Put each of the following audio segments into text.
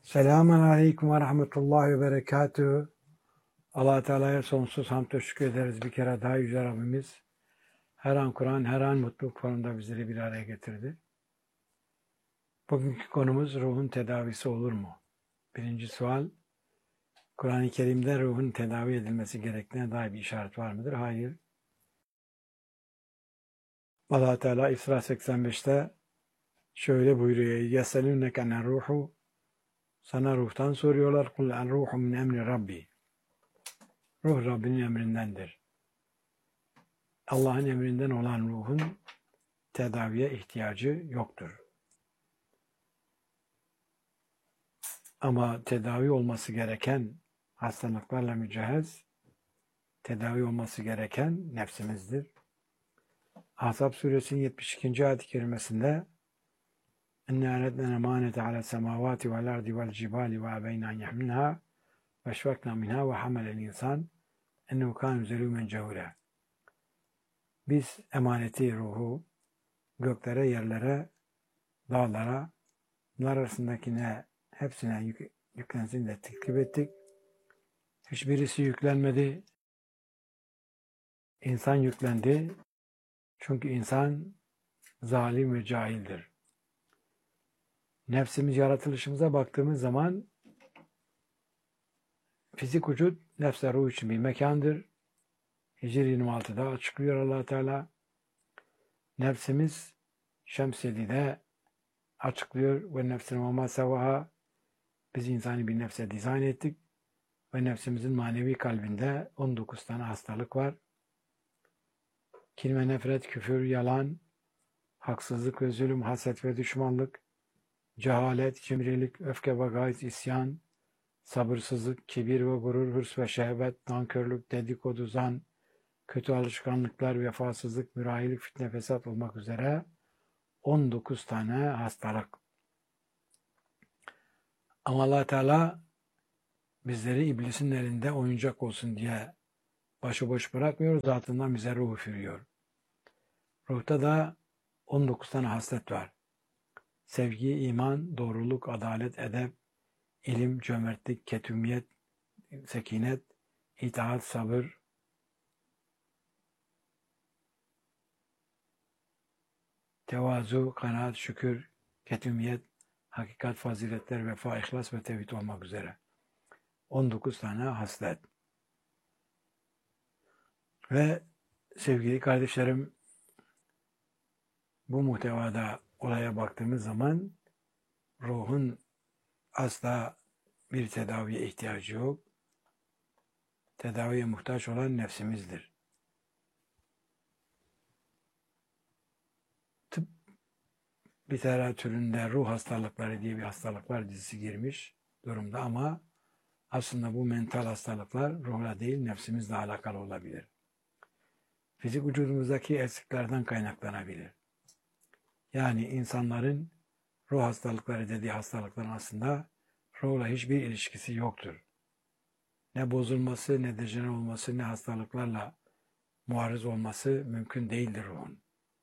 Selamun Aleyküm ve Rahmetullahi ve Berekatühü. Allah Teala'ya sonsuz hamd ve şükür ederiz bir kere daha Yüce Rabbimiz. Her an Kur'an, her an mutluluk fonunda bizleri bir araya getirdi. Bugünkü konumuz ruhun tedavisi olur mu? Birinci sual, Kur'an-ı Kerim'de ruhun tedavi edilmesi gerektiğine dair bir işaret var mıdır? Hayır. Allah Teala İsra 85'te şöyle buyuruyor. يَسَلُونَكَ عَنِ الرُّوحُ Sana ruhtan soruyorlar. قُلْ الرُّوحُ مِنْ اَمْرِ رَبِّي Ruh Rabbinin emrindendir. Allah'ın emrinden olan ruhun tedaviye ihtiyacı yoktur. Ama tedavi olması gereken hastalıklarla mücehhez, tedavi olması gereken nefsimizdir. Ahzab suresinin 72. ayet-i kerimesinde اِنَّا اَرَدْنَا الْاَمَانَةَ عَلَى السَّمَاوَاتِ وَالْاَرْضِ وَالْجِبَالِ وَاَبَيْنَ اَنْ يَحْمِلْنَهَا وَاَشْفَقْنَا مِنْهَا وَحَمَلَ الْاِنْسَانِ اَنَّهُ كَانَ زَلُومًا جَهُولًا Biz emaneti, ruhu göklere, yerlere, dağlara, bunlar arasındakine hepsine yüklensin de teklif ettik. Hiçbirisi yüklenmedi. İnsan yüklendi. Çünkü insan zalim ve cahildir. Nefsimiz, yaratılışımıza baktığımız zaman fizik vücut nefsle ruh için bir mekandır. Hicr 26'da açıklıyor Allah Teala. Nefsimiz Şems 7'de açıklıyor. Ve nefsin ve ma sevaha biz insanı bir nefse dizayn ettik. Ve nefsimizin manevi kalbinde 19 tane hastalık var. Kin ve nefret, küfür, yalan, haksızlık ve zulüm, haset ve düşmanlık, cehalet, cimrilik, öfke ve gayz, isyan, sabırsızlık, kibir ve gurur, hırs ve şehvet, nankörlük, dedikodu, zan, kötü alışkanlıklar, vefasızlık, mürahilik, fitne, fesat olmak üzere 19 tane hastalık. Ama Allah Teala bizleri iblisin elinde oyuncak olsun diye başıboş bırakmıyor, zatından bize ruh üfürüyor. Ruhta da 19 tane haslet var. Sevgi, iman, doğruluk, adalet, edep, ilim, cömertlik, ketumiyet, sekinet, itaat, sabır, tevazu, kanaat, şükür, ketumiyet, hakikat, faziletler, vefa, ihlas ve tevhid olmak üzere. 19 tane haslet. Ve sevgili kardeşlerim, bu muhtevada olaya baktığımız zaman ruhun asla bir tedaviye ihtiyacı yok. Tedaviye muhtaç olan nefsimizdir. Tıp literatüründe ruh hastalıkları diye bir hastalıklar dizisi girmiş durumda ama aslında bu mental hastalıklar ruhla değil nefsimizle alakalı olabilir. Fizik vücudumuzdaki eksiklerden kaynaklanabilir. Yani insanların ruh hastalıkları dediği hastalıkların aslında ruhla hiçbir ilişkisi yoktur. Ne bozulması, ne dejenere olması, ne hastalıklarla muarız olması mümkün değildir ruhun.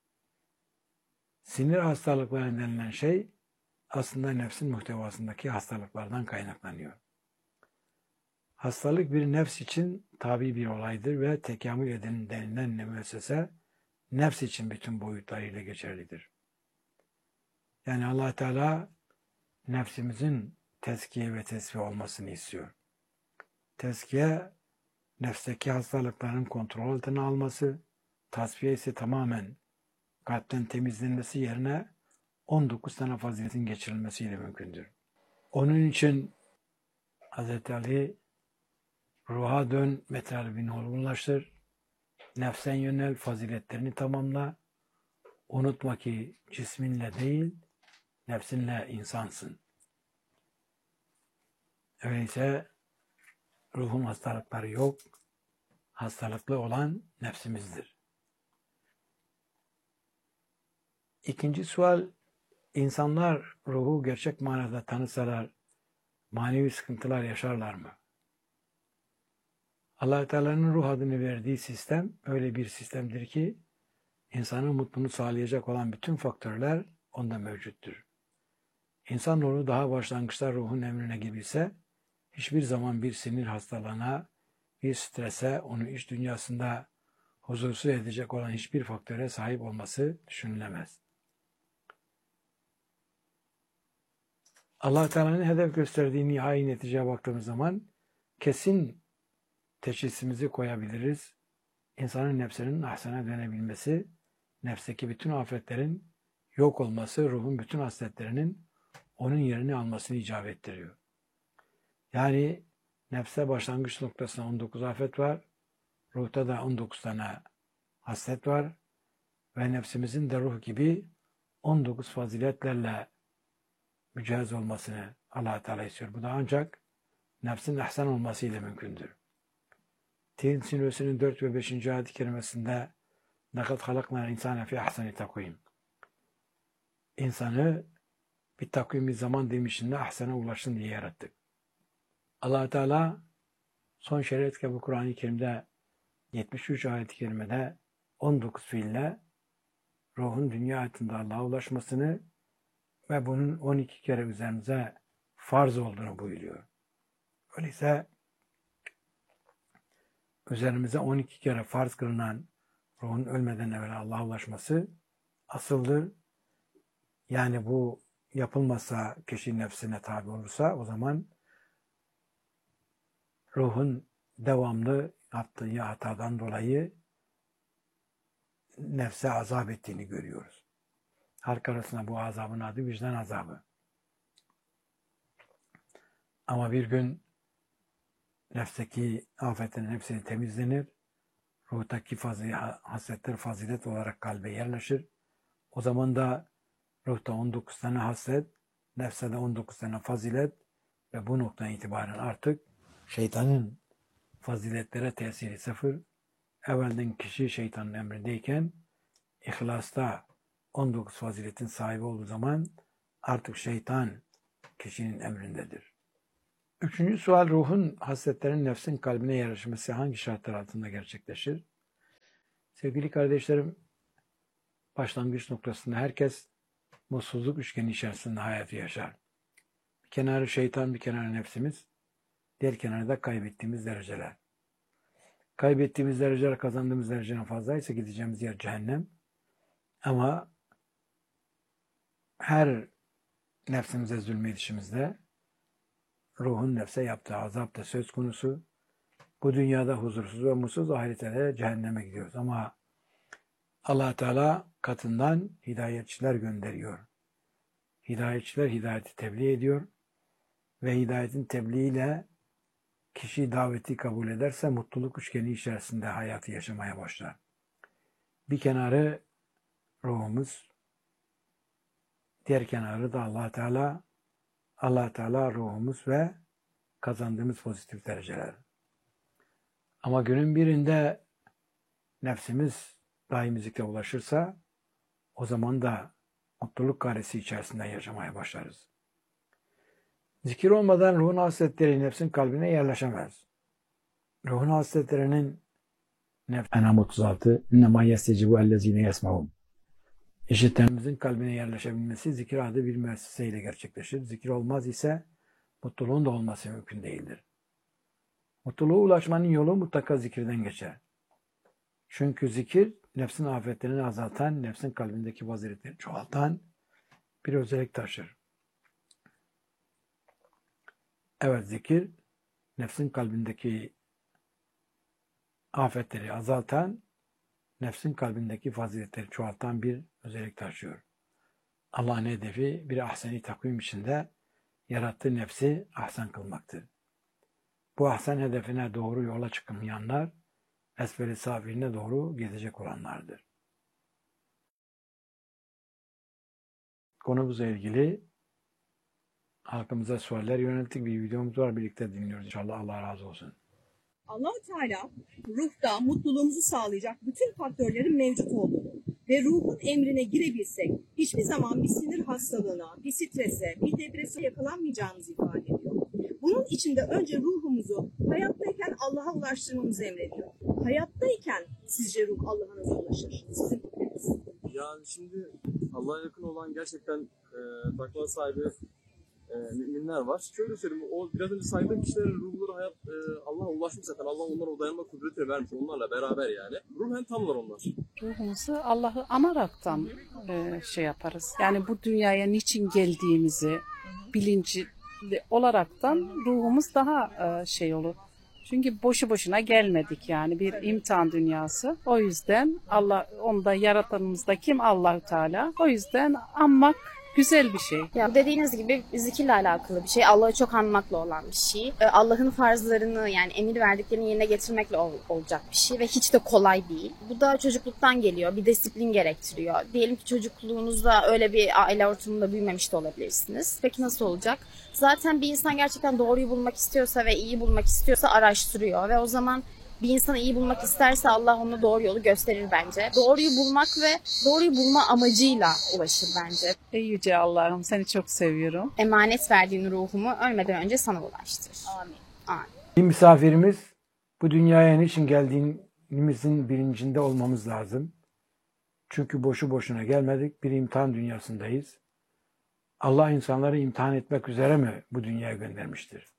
Sinir hastalıkları denilen şey aslında nefsin muhtevasındaki hastalıklardan kaynaklanıyor. Hastalık bir nefs için tabi bir olaydır ve tekamül eden denilen müessese nefs için bütün boyutlarıyla geçerlidir. Yani Allah Teala nefsimizin tezkiye ve tesviye olmasını istiyor. Tezkiye, nefsteki hastalıkların kontrol altına alması, tasfiye ise tamamen kalpten temizlenmesi yerine 19 tane faziletin geçirilmesiyle mümkündür. Onun için Hz. Ali ruha dön, metalibini olgunlaştır, nefsen yönel, faziletlerini tamamla, unutma ki cisminle değil, nefsinle insansın. Öyleyse ruhun hastalıkları yok, hastalıklı olan nefsimizdir. İkinci sual, insanlar ruhu gerçek manada tanısalar, manevi sıkıntılar yaşarlar mı? Allah-u Teala'nın ruh adını verdiği sistem öyle bir sistemdir ki insanın mutluluğunu sağlayacak olan bütün faktörler onda mevcuttur. İnsanoğlu daha başlangıçta ruhun emrine gibilse hiçbir zaman bir sinir hastalığına, bir strese, onu iç dünyasında huzursuz edecek olan hiçbir faktöre sahip olması düşünülemez. Allah Teala'nın hedef gösterdiği nihai neticeye baktığımız zaman kesin teşhisimizi koyabiliriz. İnsanın nefsinin ahsana dönebilmesi, nefsteki bütün afetlerin yok olması, ruhun bütün hasletlerinin onun yerini almasını icap ettiriyor. Yani nefse başlangıç noktasında 19 afet var, ruhta da 19 tane haslet var ve nefsimizin de ruh gibi 19 faziletlerle mücehhez olmasını Allah Teala istiyor. Bu da ancak nefsin ihsan olmasıyla mümkündür. Tin suresinin 4 ve 5. ayet-i kerimesinde "Lekad halaknal insane fi ahsani takvim." İnsanı bir takvimi zaman diliminde ahsana ulaşsın diye yarattık. Allah Teala son şeriat kitabı Kur'an-ı Kerim'de 73 ayet-i kerimede 19 fiille ruhun dünya hayatında Allah'a ulaşmasını ve bunun 12 kere üzerimize farz olduğunu buyuruyor. Öyleyse üzerimize 12 kere farz kılınan ruhun ölmeden evvel Allah'a ulaşması asıldır. Yani bu yapılmazsa, kişi nefsine tabi olursa o zaman ruhun devamlı yaptığı hatadan dolayı nefse azap ettiğini görüyoruz. Halk arasında bu azabın adı vicdan azabı. Ama bir gün nefsteki afetlerin hepsi temizlenir. Ruhtaki hasletler fazilet olarak kalbe yerleşir. O zaman da ruhta 19 tane haslet, nefse de 19 tane fazilet ve bu noktadan itibaren artık şeytanın faziletlere tesiri sıfır. Evvelden kişi şeytanın emrindeyken İhlasta 19 faziletin sahibi olduğu zaman artık şeytan kişinin emrindedir. Üçüncü sual, ruhun hasletlerin nefsin kalbine yerleşmesi hangi şartlar altında gerçekleşir? Sevgili kardeşlerim, başlangıç noktasında herkes mutsuzluk üçgeni içerisinde hayatı yaşar. Bir kenarı şeytan, bir kenarı nefsimiz, diğer kenarı da kaybettiğimiz dereceler. Kaybettiğimiz dereceler kazandığımız dereceden fazlaysa gideceğimiz yer cehennem. Ama her nefsimize zulmedişimizde ruhun nefse yaptığı azap da söz konusu. Bu dünyada huzursuz ve mutsuz, ahirette de cehenneme gidiyoruz. Ama Allah Teala katından hidayetçiler gönderiyor. Hidayetçiler hidayeti tebliğ ediyor ve hidayetin tebliğiyle kişi daveti kabul ederse mutluluk üçgeni içerisinde hayatı yaşamaya başlar. Bir kenarı ruhumuz, diğer kenarı da Allah Teala ruhumuz ve kazandığımız pozitif dereceler. Ama günün birinde nefsimiz daimizlikle ulaşırsa o zaman da mutluluk karesi içerisinde yaşamaya başlarız. Zikir olmadan ruhun hasletleri nefsin kalbine yerleşemez. Ruhun hasletlerinin En'am 36 "İnnemâ yestecibu ellezîne yesma'un." İşitenimizin kalbine yerleşebilmesi zikir adı bir müesseseyle gerçekleşir. Zikir olmaz ise mutluluğun da olması mümkün değildir. Mutluluğa ulaşmanın yolu mutlaka zikirden geçer. Çünkü zikir nefsin afetlerini azaltan, nefsin kalbindeki vaziletleri çoğaltan bir özellik taşır. Evet, zikir nefsin kalbindeki afetleri azaltan, nefsin kalbindeki faziletleri çoğaltan bir özellik taşıyor. Allah'ın hedefi bir ahseni takvim içinde yarattığı nefsi ahsen kılmaktır. Bu ahsen hedefine doğru yola çıkamayanlar, esfel-i safiline doğru gidecek olanlardır. Konumuzla ilgili halkımıza sualler yönelttik. Bir videomuz var. Birlikte dinliyoruz. İnşallah Allah razı olsun. Allah-u Teala ruhta mutluluğumuzu sağlayacak bütün faktörlerin mevcut olduğunu ve ruhun emrine girebilsek hiçbir zaman bir sinir hastalığına, bir strese, bir depresyona yakalanmayacağımızı ifade ediyor. Bunun için de önce ruhumuzu hayattayken Allah'a ulaştırmamızı emrediyor. Hayattayken sizce ruh Allah'a nasıl ulaşır? Sizin fikriniz. Yani şimdi Allah'a yakın olan gerçekten takva sahibi müminler var. Şöyle söyleyeyim, o biraz önce saydığım kişilerin ruhları Allah'a ulaşmış zaten. Allah onlara o dayanma kudretini vermiş. Onlarla beraber yani. Ruhen tamlar onlar. Ruhumuzu Allah'ı anaraktan şey yaparız. Yani bu dünyaya niçin geldiğimizi bilinçli olaraktan ruhumuz daha şey olur. Çünkü boşu boşuna gelmedik yani bir imtihan dünyası. O yüzden Allah onda yaratanımız da kim? Allahu Teala. O yüzden anmak güzel bir şey. Ya dediğiniz gibi zikirle alakalı bir şey. Allah'ı çok anmakla olan bir şey. Allah'ın farzlarını yani emir verdiklerini yerine getirmekle olacak bir şey ve hiç de kolay değil. Bu da çocukluktan geliyor. Bir disiplin gerektiriyor. Diyelim ki çocukluğunuzda öyle bir aile ortamında büyümemiş de olabilirsiniz. Peki nasıl olacak? Zaten bir insan gerçekten doğruyu bulmak istiyorsa ve iyi bulmak istiyorsa araştırıyor ve o zaman bir insan iyi bulmak isterse Allah ona doğru yolu gösterir bence. Doğruyu bulmak ve doğruyu bulma amacıyla ulaşır bence. Ey yüce Allah'ım seni çok seviyorum. Emanet verdiğin ruhumu ölmeden önce sana ulaştır. Amin. Amin. Bir misafirimiz bu dünyaya niçin geldiğimizin bilincinde olmamız lazım. Çünkü boşu boşuna gelmedik. Bir imtihan dünyasındayız. Allah insanları imtihan etmek üzere mi bu dünyaya göndermiştir?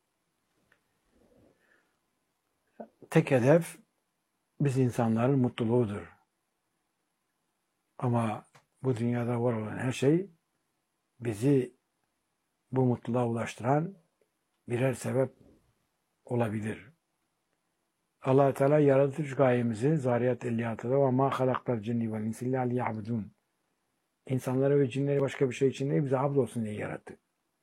Tek hedef biz insanların mutluluğudur. Ama bu dünyada var olan her şey bizi bu mutluluğa ulaştıran birer sebep olabilir. Allah Teala yaratış gayemizi Zariyat 56'da ve ma halaktal cinni vel insi illa liya'budun. İnsanları ve cinleri başka bir şey için değil, bize abd olsun diye yarattı.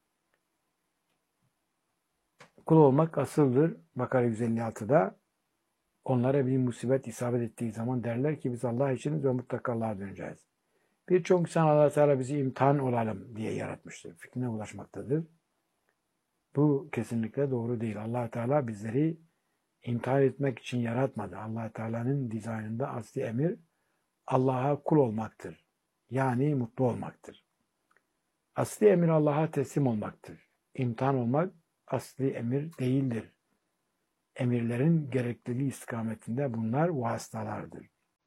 Kul olmak asıldır. Bakara 156'da onlara bir musibet isabet ettiği zaman derler ki biz Allah içiniz ve mutlaka Allah'a döneceğiz. Birçok insan Allah Teala bizi imtihan olalım diye yaratmıştır. Fikrine ulaşmaktadır. Bu kesinlikle doğru değil. Allah Teala bizleri imtihan etmek için yaratmadı. Allah Teala'nın dizaynında asli emir Allah'a kul olmaktır. Yani mutlu olmaktır. Asli emir Allah'a teslim olmaktır. İmtihan olmak asli emir değildir. Emirlerin gerekliliği istikametinde bunlar vasıtalardır.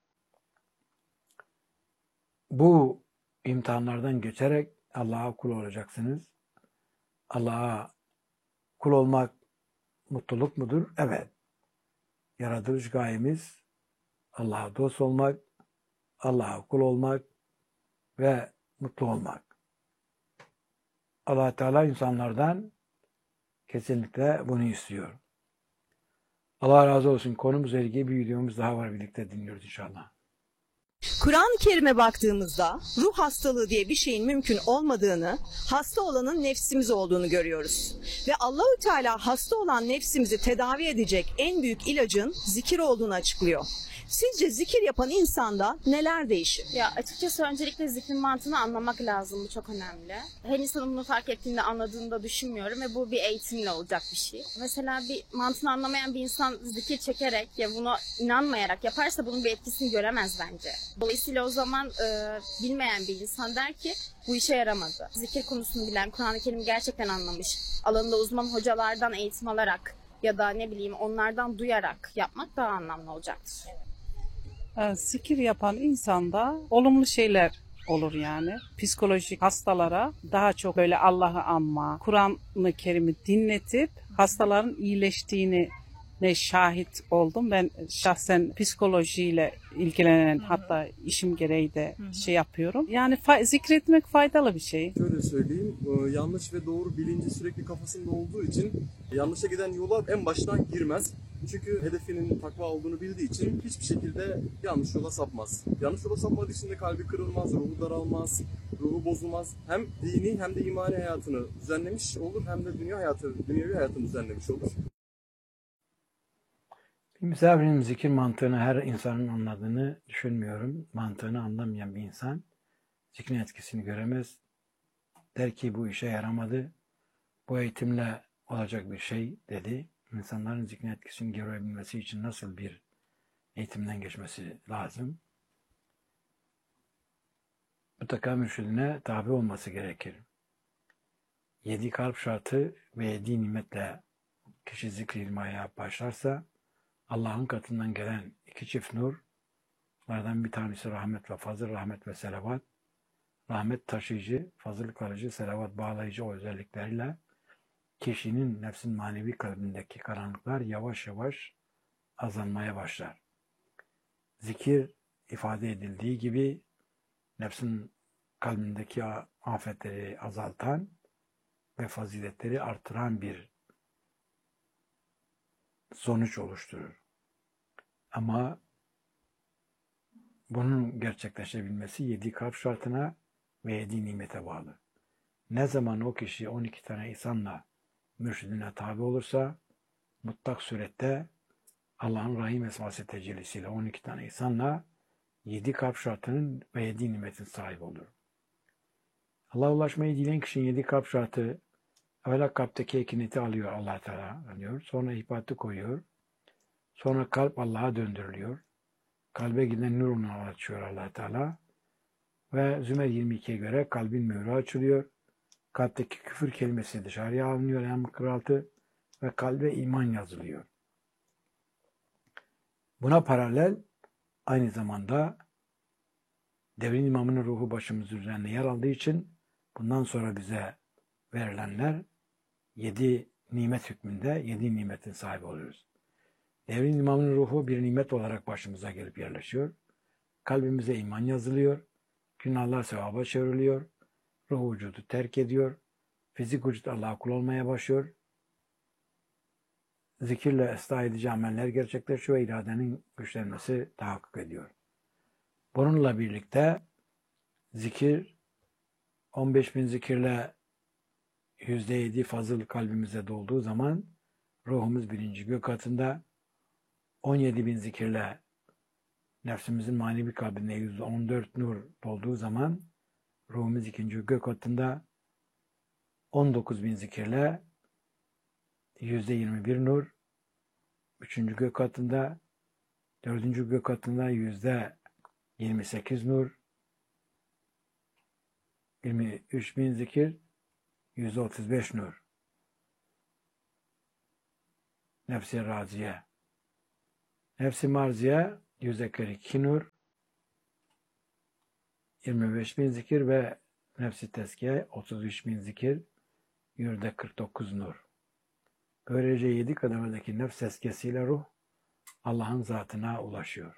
Bu imtihanlardan geçerek Allah'a kul olacaksınız. Allah'a kul olmak mutluluk mudur? Evet. Yaratılış gayemiz Allah'a dost olmak, Allah'a kul olmak ve mutlu olmak. Allah Teala insanlardan kesinlikle bunu istiyor. Allah razı olsun. Konumuzla ilgili bir videomuz daha var. Birlikte dinliyoruz inşallah. Kur'an-ı Kerim'e baktığımızda ruh hastalığı diye bir şeyin mümkün olmadığını, hasta olanın nefsimiz olduğunu görüyoruz. Ve Allahü Teala hasta olan nefsimizi tedavi edecek en büyük ilacın zikir olduğunu açıklıyor. Sizce zikir yapan insanda neler değişir? Ya açıkçası öncelikle zikrin mantığını anlamak lazım. Bu çok önemli. Her insanın bunu fark ettiğinde anladığını da düşünmüyorum ve bu bir eğitimle olacak bir şey. Mesela bir mantığını anlamayan bir insan zikir çekerek ya buna inanmayarak yaparsa bunun bir etkisini göremez bence. Dolayısıyla o zaman bilmeyen bir insan der ki bu işe yaramadı. Zikir konusunu bilen, Kur'an-ı Kerim'i gerçekten anlamış, alanında uzman hocalardan eğitim alarak ya da ne bileyim onlardan duyarak yapmak daha anlamlı olacaktır. Zikir yapan insanda olumlu şeyler olur yani. Psikolojik hastalara daha çok böyle Allah'ı anma, Kur'an-ı Kerim'i dinletip hastaların iyileştiğini şahit oldum. Ben şahsen psikolojiyle ilgilenen hatta işim gereği de şey yapıyorum. Yani zikretmek faydalı bir şey. Şöyle söyleyeyim, yanlış ve doğru bilinci sürekli kafasında olduğu için yanlışa giden yola en baştan girmez. Çünkü hedefinin takva olduğunu bildiği için hiçbir şekilde yanlış yola sapmaz. Yanlış yola sapmadığı için de kalbi kırılmaz, ruhu daralmaz, ruhu bozulmaz. Hem dini hem de imani hayatını düzenlemiş olur hem de dünyevi hayatını düzenlemiş olur. Bir misafirin zikir mantığını her insanın anladığını düşünmüyorum. Mantığını anlamayan bir insan zikrin etkisini göremez. Der ki bu işe yaramadı. Bu eğitimle olacak bir şey dedi. İnsanların zikrin etkisini görebilmesi için nasıl bir eğitimden geçmesi lazım? Mutlaka mürşidine tabi olması gerekir. 7 kalp şartı ve 7 nimetle kişi zikri ilmaya başlarsa Allah'ın katından gelen 2 çift nur, bunlardan bir tanesi rahmet ve fazıl, rahmet ve selavat. rahmet taşıyıcı, fazıl kalıcı, selavat bağlayıcı o özellikleriyle kişinin nefsin manevi kalbindeki karanlıklar yavaş yavaş azalmaya başlar. Zikir ifade edildiği gibi nefsin kalbindeki afetleri azaltan ve faziletleri artıran bir sonuç oluşturur. Ama bunun gerçekleşebilmesi 7 kalp şartına ve 7 nimete bağlı. Ne zaman o kişi 12 tane ihsanla mürşidine tabi olursa mutlak surette Allah'ın Rahim esması tecellisiyle 12 tane ihsanla 7 kalp şartının ve 7 nimetin sahibi olur. Allah'a ulaşmayı dileyen kişinin 7 kalp şartı evvela kalpteki ekineti alıyor Allah Teala alıyor. Sonra ihbatı koyuyor. Sonra kalp Allah'a döndürülüyor. Kalbe giden nurunu açıyor Allah Teala. Ve Zümer 22'ye göre kalbin mührü açılıyor. Kalpteki küfür kelimesi dışarıya alınıyor hem kıraltı ve kalbe iman yazılıyor. Buna paralel aynı zamanda devrin imamının ruhu başımızın üzerine yer aldığı için bundan sonra bize verilenler 7 nimet hükmünde 7 nimetin sahibi oluyoruz. Devrin imamının ruhu bir nimet olarak başımıza gelip yerleşiyor. Kalbimize iman yazılıyor. Günahlar sevaba çevriliyor. Ruh vücudu terk ediyor. Fizik vücut Allah'a kul olmaya başlıyor. Zikirle ıslah edici ameller gerçekleşiyor ve iradenin güçlenmesi tahakkuk ediyor. Bununla birlikte zikir 15.000 zikirle %7 fazıl kalbimize dolduğu zaman ruhumuz 1. gök katında, 17.000 zikirle nefsimizin manevi kalbinde %14 nur dolduğu zaman ruhumuz 2. gök katında, 19.000 zikirle %21 nur, 3. gök katında, 4. gök katında %28 nur, 23.000 zikir %35 nur. Nefsi raziye. Nefsi marziye %42 nur, 25.000 zikir ve nefsi teskiye 33.000 zikir %49 nur. Böylece 7 kademedeki nefs tezkiyesiyle ruh Allah'ın zatına ulaşıyor.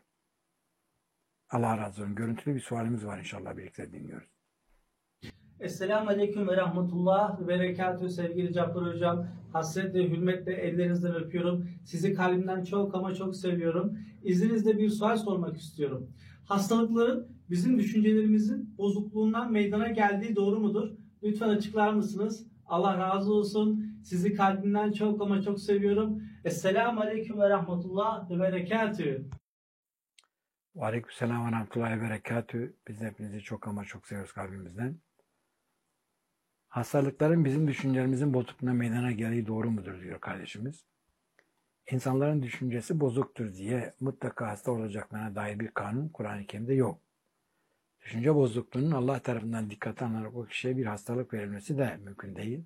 Allah razı olsun. Görüntülü bir sualimiz var, inşallah birlikte dinliyoruz. Esselamu Aleyküm ve Rahmetullah ve Berekatühü sevgili Cabbar Hocam. Hasretle, hürmetle ellerinizden öpüyorum. Sizi kalbimden çok ama çok seviyorum. İzninizle bir sual sormak istiyorum. Hastalıkların bizim düşüncelerimizin bozukluğundan meydana geldiği doğru mudur? Lütfen açıklar mısınız? Allah razı olsun. Sizi kalbimden çok ama çok seviyorum. Esselamu Aleyküm ve Rahmetullah ve Berekatühü. Aleykümselam ve rahmetullahi ve berekatühü. Biz de hepinizi çok ama çok seviyoruz kalbimizden. Hastalıkların bizim düşüncelerimizin bozukluğuna meydana geldiği doğru mudur diyor kardeşimiz. İnsanların düşüncesi bozuktur diye mutlaka hasta olacaklarına dair bir kanun Kur'an-ı Kerim'de yok. Düşünce bozukluğunun Allah tarafından dikkate alınarak o kişiye bir hastalık verilmesi de mümkün değil.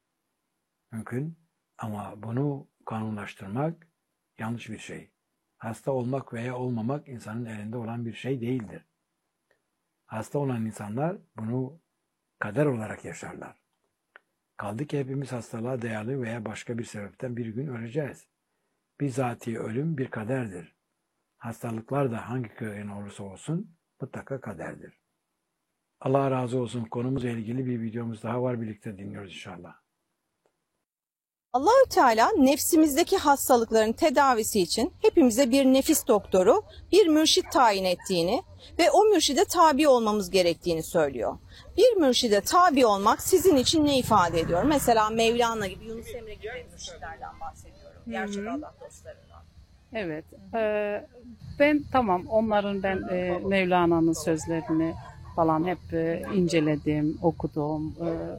Mümkün ama bunu kanunlaştırmak yanlış bir şey. Hasta olmak veya olmamak insanın elinde olan bir şey değildir. Hasta olan insanlar bunu kader olarak yaşarlar. Kaldı ki hepimiz hastalığa dayalı veya başka bir sebepten bir gün öleceğiz. Bizatihi ölüm bir kaderdir. Hastalıklar da hangi köyün olursa olsun mutlaka kaderdir. Allah razı olsun. Konumuzla ilgili bir videomuz daha var. Birlikte dinliyoruz inşallah. Allahü Teala nefsimizdeki hastalıkların tedavisi için hepimize bir nefis doktoru, bir mürşit tayin ettiğini ve o mürşide tabi olmamız gerektiğini söylüyor. Bir mürşide tabi olmak sizin için ne ifade ediyor? Mesela Mevlana gibi, Yunus Emre gibi mürşitlerden bahsediyorum. Gerçek Allah dostlarından. Evet. Ben tamam onların Mevlana'nın sözlerini falan hep inceledim, okudum.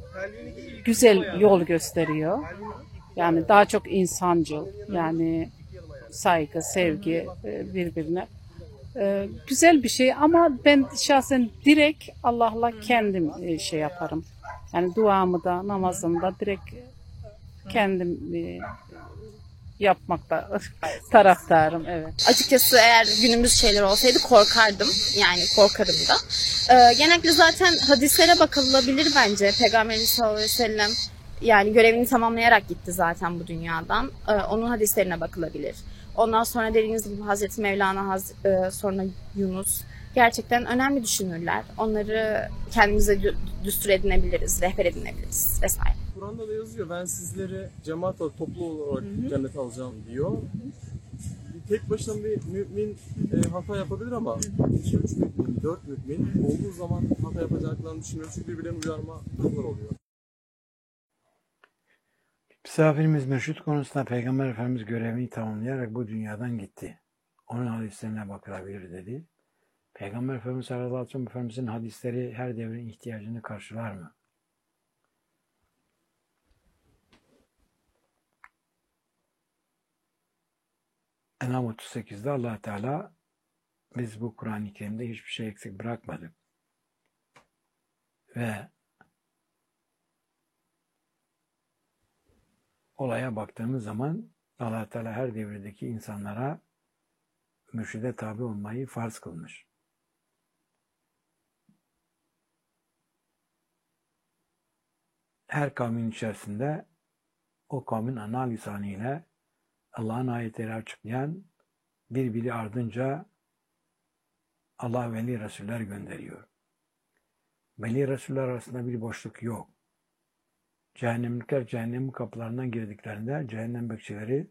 Güzel yol gösteriyor. Yani daha çok insancıl, yani saygı, sevgi birbirine. Güzel bir şey ama ben şahsen direkt Allah'la kendim şey yaparım. Yani duamı da namazımı da direkt kendim yapmakta taraftarım. Evet. Açıkçası eğer günümüz şeyler olsaydı korkardım. Yani korkarım da. Genellikle zaten hadislere bakılabilir bence. Peygamberimiz sallallahu aleyhi ve sellem yani görevini tamamlayarak gitti zaten bu dünyadan. Onun hadislerine bakılabilir. Ondan sonra dediğiniz gibi Hazreti Mevlana, sonra Yunus. Gerçekten önemli düşünürler. Onları kendimize düstur edinebiliriz, rehber edinebiliriz vesaire. Kur'an'da da yazıyor, ben sizleri cemaat olarak, toplu olarak cennete alacağım diyor. Tek başına bir mümin hata yapabilir ama 2-3 mümin, 4 mümin olduğu zaman hata yapacaklarını düşünüyorum. Çünkü birbirlerini uyarma durumlar oluyor. Misafirimiz Mürşit konusunda Peygamber Efendimiz görevini tamamlayarak bu dünyadan gitti. Onun hadislerine bakılabilir dedi. Peygamber Efendimiz sallallahu aleyhi ve sellem Efendimizin hadisleri her devrin ihtiyacını karşılar mı? En'am 38'de Allah Teala biz bu Kur'an-ı Kerim'de hiçbir şey eksik bırakmadık. Ve olaya baktığımız zaman Allah Teala her devirdeki insanlara mürşide tabi olmayı farz kılmış. Her kavmin içerisinde o kavmin ana lisanıyla Allah'ın ayetleri açıklayan birbiri ardınca Allah veli Resuller gönderiyor. Veli Resuller arasında bir boşluk yok. Cehennemlikler cehennemin kapılarından girdiklerinde cehennem bekçileri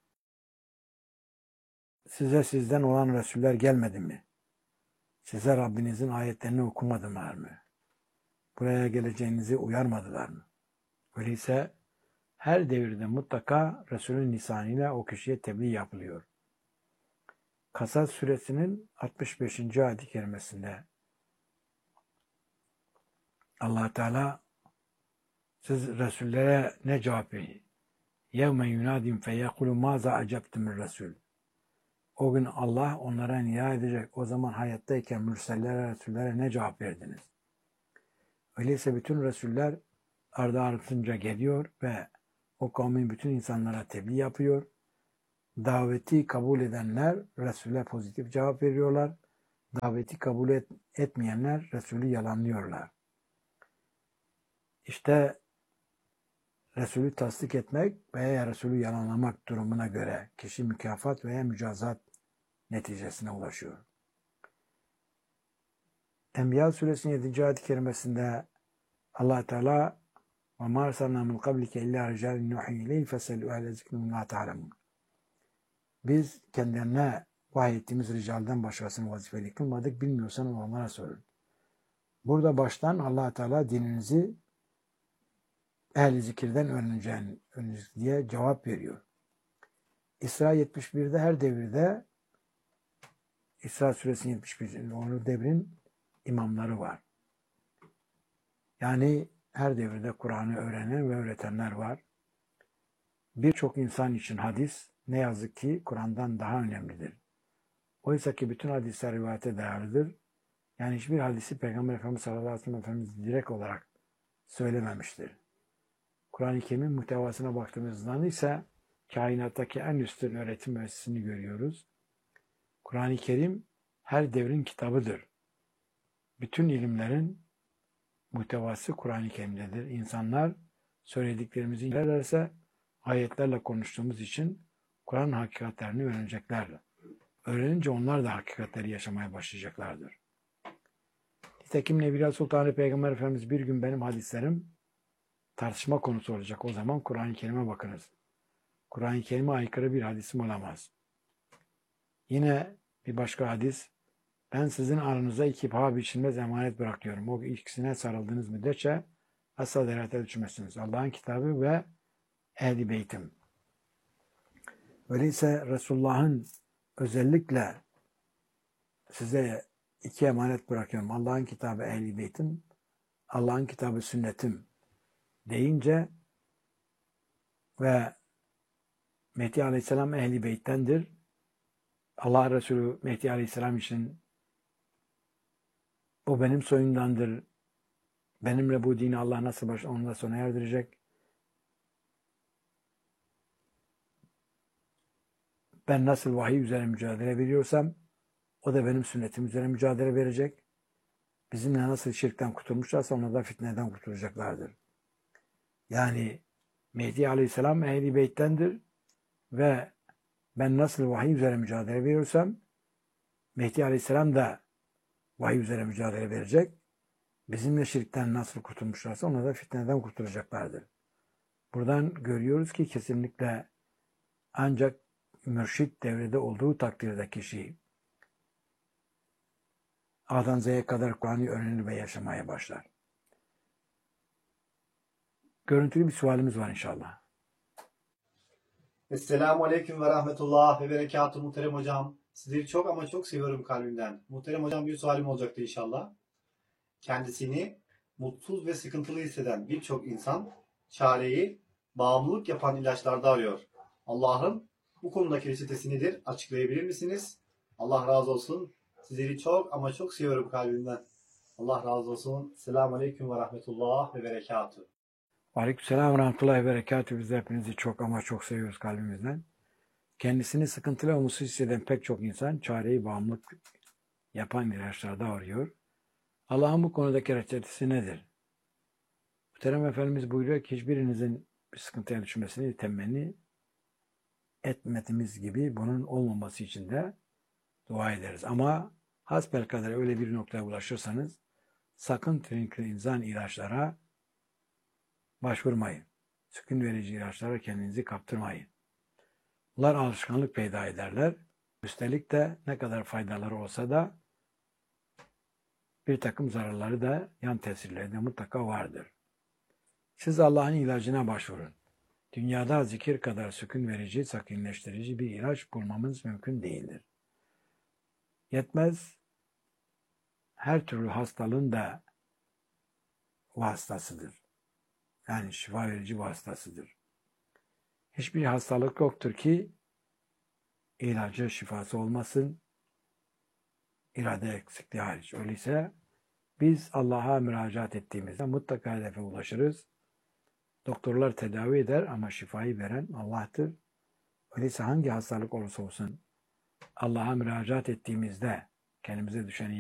size sizden olan Resuller gelmedi mi? Size Rabbinizin ayetlerini okumadılar mı? Buraya geleceğinizi uyarmadılar mı? Öyleyse her devirde mutlaka Resulün lisanıyla o kişiye tebliğ yapılıyor. Kasas suresinin 65. ayet-i kerimesinde Allah Teala siz Resullere ne cevap verin? يَوْمَ يُنَادِمْ فَيَقُلُ مَاذَا أَجَبْتُمُ الرَّسُولِ O gün Allah onlara nida edecek. O zaman hayattayken mürsellere, Resullere ne cevap verdiniz? Öyleyse bütün Resuller ardı ardınca geliyor ve o kavmin bütün insanlara tebliğ yapıyor. Daveti kabul edenler Resul'e pozitif cevap veriyorlar. Daveti kabul etmeyenler Resul'ü yalanlıyorlar. İşte Resul'ü tasdik etmek veya Resul'ü yalanlamak durumuna göre kişi mükafat veya mücazat neticesine ulaşıyor. Enbiya suresinin 7. ayet-i kerimesinde Allah Teala وَمَا أَرْسَلْنَا مِنْ قَبْلِكَ إِلَّا رِجَالٍ نُوحِي إِلَيْهِ فَاسْأَلُوا أَهْلَ الذِّكْرِ إِن كُنتُمْ لَا تَعْلَمُونَ Biz kendilerine vahyettiğimiz ricalden başkasını vazifeli kılmadık. Bilmiyorsanız onlara sorun. Burada baştan Allah Teala dininizi ehl-i zikirden öğreneceğiniz diye cevap veriyor. İsra 71'de her devirde İsra suresinin 71. Onun devrin imamları var. Yani her devirde Kur'an'ı öğrenen ve öğretenler var. Birçok insan için hadis ne yazık ki Kur'an'dan daha önemlidir. Oysa ki bütün hadisler rivayete değerlidir. Yani hiçbir hadisi Peygamber Efendimiz sallallahu aleyhi ve sellem Efendimiz direkt olarak söylememiştir. Kur'an-ı Kerim'in muhtevasına baktığımızda ise kainattaki en üstün öğretim müessesini görüyoruz. Kur'an-ı Kerim her devrin kitabıdır. Bütün ilimlerin muhtevası Kur'an-ı Kerim'dedir. İnsanlar söylediklerimizi ilerlerse ayetlerle konuştuğumuz için Kur'an hakikatlerini öğreneceklerdir. Öğrenince onlar da hakikatleri yaşamaya başlayacaklardır. Nitekim Nebiler Sultanı Peygamber Efendimiz bir gün benim hadislerim tartışma konusu olacak. O zaman Kur'an-ı Kerim'e bakınız. Kur'an-ı Kerim'e aykırı bir hadisim olamaz. Yine bir başka hadis, ben sizin aranıza iki paha biçilmez emanet bırakıyorum. O ikisine sarıldığınız müddetçe asla derate düşmezsiniz. Allah'ın kitabı ve ehl-i beytim. Öyleyse Resulullah'ın özellikle size iki emanet bırakıyorum. Allah'ın kitabı ehl-i beytim, Allah'ın kitabı sünnetim deyince ve Mehdi Aleyhisselam ehl-i beyttendir. Allah Resulü Mehdi Aleyhisselam için o benim soyumdandır. Benimle bu dini Allah nasıl onunla sona erdirecek? Ben nasıl vahiy üzerine mücadele veriyorsam o da benim sünnetim üzerine mücadele verecek. Bizimle nasıl şirkten kurtulmuşlarsa onlar da fitneden kurtulacaklardır. Yani Mehdi Aleyhisselam Ehl-i Beyt'tendir ve ben nasıl vahiy üzerine mücadele veriyorsam Mehdi Aleyhisselam da vahiy üzerine mücadele verecek. Bizimle şirkten nasıl kurtulmuşlarsa onlar da fitneden kurtulacaklardır. Buradan görüyoruz ki kesinlikle ancak mürşit devrede olduğu takdirde kişi A'dan Z'ye kadar Kur'an'ı öğrenir ve yaşamaya başlar. Görüntülü bir sualimiz var inşallah. Esselamu Aleyküm ve Rahmetullah ve Berekatuhu muhterem hocam. Sizleri çok ama çok seviyorum kalbimden. Muhterem hocam bir sualim olacaktı inşallah. Kendisini mutsuz ve sıkıntılı hisseden birçok insan çareyi bağımlılık yapan ilaçlarda arıyor. Allah'ın bu konudaki reçetesi nedir? Açıklayabilir misiniz? Allah razı olsun. Sizleri çok ama çok seviyorum kalbimden. Allah razı olsun. Selamun Aleyküm ve Rahmetullah ve Berekatuhu. Aleykümselam ve rahmetullahi ve berekatuhu. Biz de hepinizi çok ama çok seviyoruz kalbimizden. Kendisini sıkıntılı ve mutsuz hisseden pek çok insan çareyi bağımlılık yapan ilaçlarda arıyor. Allah'ın bu konudaki reçetesi nedir? Muhterem Efendimiz buyuruyor ki hiçbirinizin bir sıkıntıya düşmesini temenni etmediğimiz gibi bunun olmaması için de dua ederiz. Ama hasbelkader öyle bir noktaya ulaşırsanız sakın tranquilizan ilaçlara başvurmayın. Sükun verici ilaçlara kendinizi kaptırmayın. Bunlar alışkanlık peyda ederler. Üstelik de ne kadar faydaları olsa da bir takım zararları da yan tesirleri de mutlaka vardır. Siz Allah'ın ilacına başvurun. Dünyada zikir kadar sükun verici, sakinleştirici bir ilaç bulmamız mümkün değildir. Yetmez, her türlü hastalığın da vasıtasıdır. Yani şifa verici vasıtasıdır. Hiçbir hastalık yoktur ki ilacı şifası olmasın, irade eksikliği hariç. Öyleyse biz Allah'a müracaat ettiğimizde mutlaka hedefe ulaşırız. Doktorlar tedavi eder ama şifayı veren Allah'tır. Öyleyse hangi hastalık olursa olsun Allah'a müracaat ettiğimizde kendimize düşen